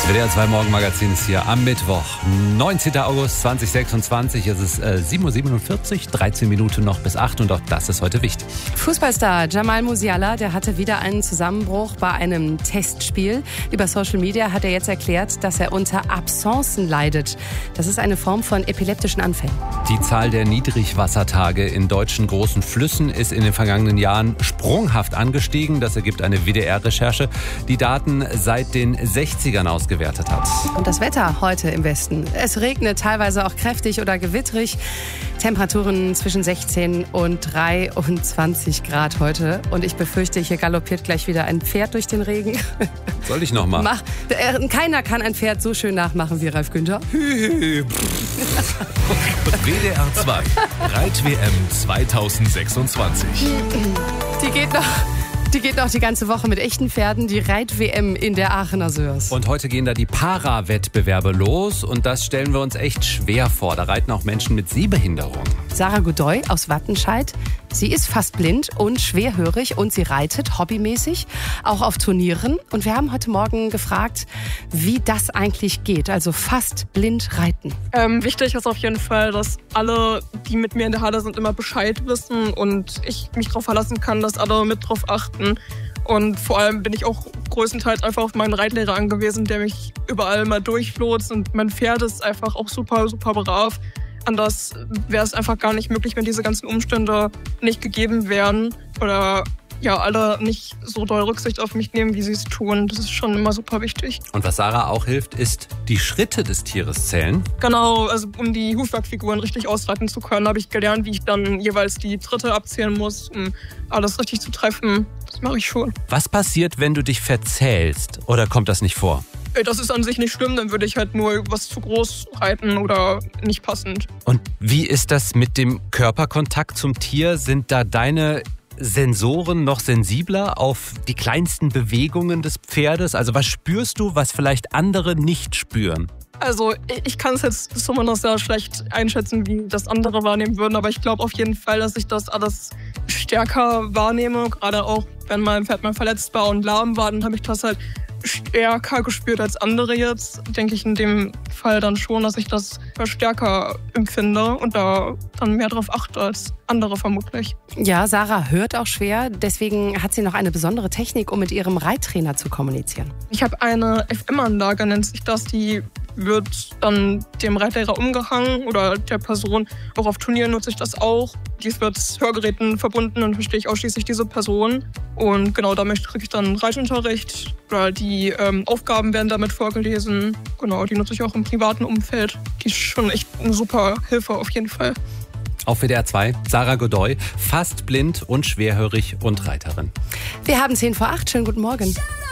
Das WDR 2 Morgenmagazin ist hier am Mittwoch, 19. August 2026. Es ist 7.47 Uhr, 13 Minuten noch bis 8 und auch das ist heute wichtig. Fußballstar Jamal Musiala, der hatte wieder einen Zusammenbruch bei einem Testspiel. Über Social Media hat er jetzt erklärt, dass er unter Absencen leidet. Das ist eine Form von epileptischen Anfällen. Die Zahl der Niedrigwassertage in deutschen großen Flüssen ist in den vergangenen Jahren sprunghaft angestiegen. Das ergibt eine WDR-Recherche, die Daten seit den 60ern ausgewertet hat. Und das Wetter heute im Westen. Es regnet teilweise auch kräftig oder gewitterig. Temperaturen zwischen 16 und 23 Grad heute. Und ich befürchte, hier galoppiert gleich wieder ein Pferd durch den Regen. Soll ich nochmal? Keiner kann ein Pferd so schön nachmachen wie Ralf Günther. WDR 2 Reit-WM 2026. Die geht noch die ganze Woche mit echten Pferden, die Reit-WM in der Aachener Sörs. Und heute gehen da die Para-Wettbewerbe los und das stellen wir uns echt schwer vor. Da reiten auch Menschen mit Sehbehinderung. Sarah Godoy aus Wattenscheid. Sie ist fast blind und schwerhörig und sie reitet hobbymäßig, auch auf Turnieren. Und wir haben heute Morgen gefragt, wie das eigentlich geht, also fast blind reiten. Wichtig ist auf jeden Fall, dass alle, die mit mir in der Halle sind, immer Bescheid wissen und ich mich darauf verlassen kann, dass alle mit drauf achten. Und vor allem bin ich auch größtenteils einfach auf meinen Reitlehrer angewiesen, der mich überall mal durchlotst. Und mein Pferd ist einfach auch super, super brav. Anders wäre es einfach gar nicht möglich, wenn diese ganzen Umstände nicht gegeben wären oder ja, alle nicht so doll Rücksicht auf mich nehmen, wie sie es tun. Das ist schon immer super wichtig. Und was Sarah auch hilft, ist die Schritte des Tieres zählen. Genau, also um die Hufwerkfiguren richtig ausreiten zu können, habe ich gelernt, wie ich dann jeweils die Tritte abzählen muss, um alles richtig zu treffen. Das mache ich schon. Was passiert, wenn du dich verzählst? Oder kommt das nicht vor? Das ist an sich nicht schlimm, dann würde ich halt nur was zu groß reiten oder nicht passend. Und wie ist das mit dem Körperkontakt zum Tier? Sind da deine Sensoren noch sensibler auf die kleinsten Bewegungen des Pferdes? Also was spürst du, was vielleicht andere nicht spüren? Also ich kann es jetzt zumindest sehr schlecht einschätzen, wie das andere wahrnehmen würden, aber ich glaube auf jeden Fall, dass ich das alles stärker wahrnehme. Gerade auch, wenn mein Pferd mal verletzt war und lahm war, dann habe ich das halt stärker gespürt als andere jetzt. Denke ich in dem Fall dann schon, dass ich das stärker empfinde und da dann mehr drauf achte als andere vermutlich. Ja, Sarah hört auch schwer, deswegen hat sie noch eine besondere Technik, um mit ihrem Reittrainer zu kommunizieren. Ich habe eine FM-Anlage, nennt sich das, die wird dann dem Reitlehrer umgehangen oder der Person. Auch auf Turnieren nutze ich das auch. Dies wird mit Hörgeräten verbunden und verstehe ich ausschließlich diese Person. Und genau damit kriege ich dann Reitunterricht. Oder die Aufgaben werden damit vorgelesen. Genau, die nutze ich auch im privaten Umfeld. Die ist schon echt eine super Hilfe auf jeden Fall. Auf WDR 2, Sarah Godoy, fast blind und schwerhörig und Reiterin. Wir haben 7:10. Schönen guten Morgen.